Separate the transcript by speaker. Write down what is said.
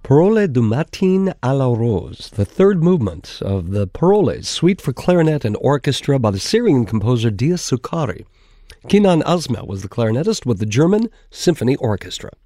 Speaker 1: Parole du matin à la rose, the third movement of the Paroles, suite for clarinet and orchestra by the Syrian composer Dias Sukkari. Kenan Azmeh was the clarinetist with the German Symphony Orchestra.